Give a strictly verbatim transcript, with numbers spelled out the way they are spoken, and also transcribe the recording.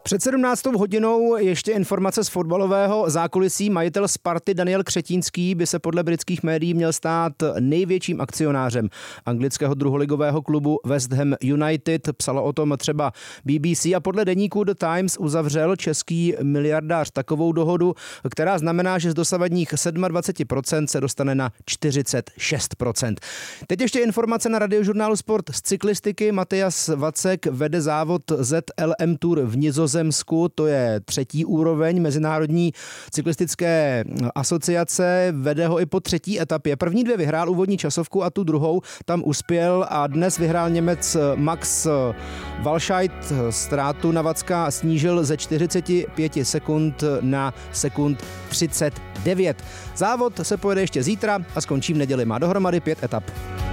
Před sedmnáctou hodinou ještě informace z fotbalového zákulisí. Majitel Sparty Daniel Křetínský by se podle britských médií měl stát největším akcionářem anglického druholigového klubu West Ham United. Psalo o tom třeba B B C a podle deníku The Times uzavřel český miliardář takovou dohodu, která znamená, že z dosavadních dvacet sedm procent se dostane na čtyřicet šest procent. Teď ještě informace na Radiožurnálu Sport z cyklistiky. Matyas Vacek vede závod Z L M Tour v Nizozemsku. To je třetí úroveň Mezinárodní cyklistické asociace. Vede ho i po třetí etapě. První dvě vyhrál úvodní časovku a tu druhou tam uspěl a dnes vyhrál Němec Max Walscheid. Ztrátu na Vacka snížil ze čtyřicet pět sekund na sekund třicet devět. Závod se pojede ještě zítra a skončí v neděli. Má dohromady pět etap.